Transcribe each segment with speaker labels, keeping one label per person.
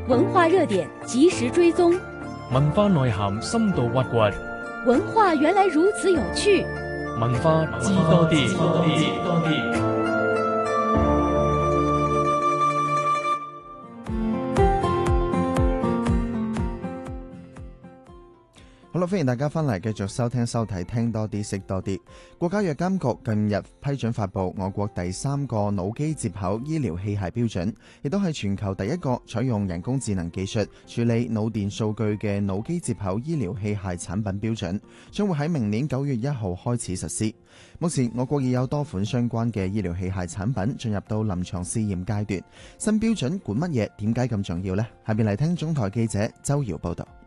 Speaker 1: 文化热点及时追踪，
Speaker 2: 文化內涵深度挖掘，
Speaker 1: 文化原來如此有趣，
Speaker 2: 文化知多啲。
Speaker 3: 好啦，歡迎大家翻嚟繼續收聽收睇聽多啲識多啲。國家藥監局近日批准發布我國第3個腦機接口醫療器械標準，亦都係全球第一個採用人工智能技術處理腦電數據嘅腦機接口醫療器械產品標準，將會喺明年9月1號開始實施。目前我國已有多款相關嘅醫療器械產品進入到臨床試驗階段。新標準管乜嘢？點解咁重要呢？下邊嚟聽中台記者周瑤報道。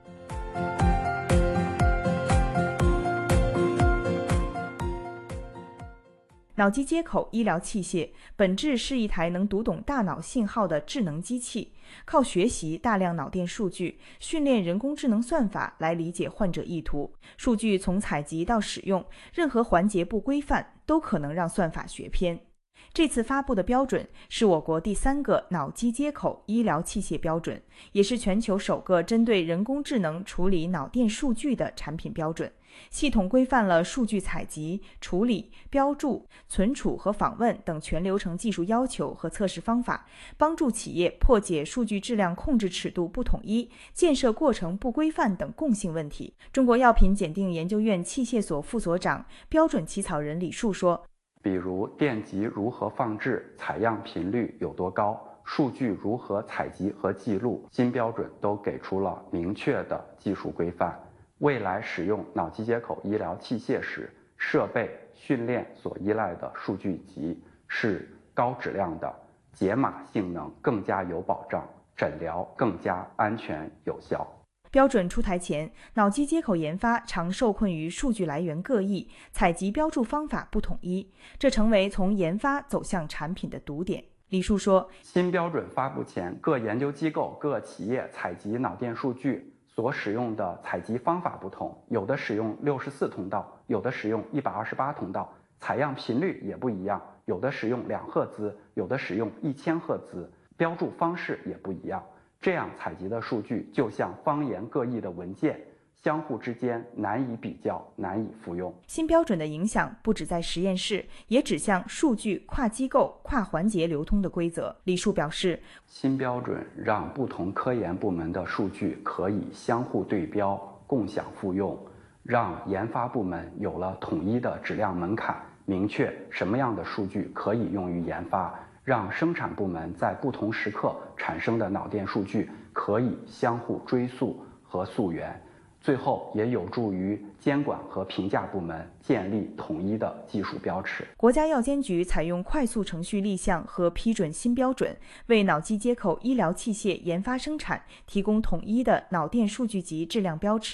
Speaker 4: 腦機接口醫療器械本質是一台能讀懂大腦信號的智能機器，靠學習大量腦電數據，訓練人工智能算法來理解患者意圖。數據從採集到使用，任何環節不規範，都可能讓算法學偏。這次發布的標準是我國第3個腦機接口醫療器械標準，也是全球首個針對人工智能處理腦電數據的產品標準。系統規範了數據採集、處理、標註、存儲和訪問等全流程技術要求和測試方法，幫助企業破解數據質量控制尺度不統一、建設過程不規範等共性問題。中國藥品檢定研究院器械所副所長、標準起草人李樹說，
Speaker 5: 比如電極如何放置、採樣頻率有多高、數據如何採集和記錄，新標準都給出了明確的技術規範。未來使用腦機接口醫療器械時，設備訓練所依賴的數據集是高質量的，解碼性能更加有保障，診療更加安全有效。
Speaker 4: 標準出台前，腦機接口研發常受困於數據來源各異，採集標註方法不統一，這成為從研發走向產品的堵點。李樹說，
Speaker 5: 新標準發布前，各研究機構、各企業採集腦電數據所使用的採集方法不同，有的使用64通道，有的使用128通道，採樣頻率也不一樣，有的使用2赫茲，有的使用1000赫茲，標註方式也不一樣。這樣採集的數據就像方言各異的文件，相互之間難以比較，難以複用。
Speaker 4: 新標準的影響不只在實驗室，也指向數據跨機構、跨環節流通的規則。李樹表示，
Speaker 5: 新標準讓不同科研部門的數據可以相互對標、共享複用，讓研發部門有了統一的質量門檻，明確什麼樣的數據可以用於研發，讓生產部門在不同時刻產生的腦電數據可以相互追溯和溯源。最後也有助於監管和評價部門建立統一的技術標尺。
Speaker 4: 國家藥監局採用快速程序立項和批准新標準，為腦機接口醫療器械研發生產提供統一的腦電數據集質量標尺。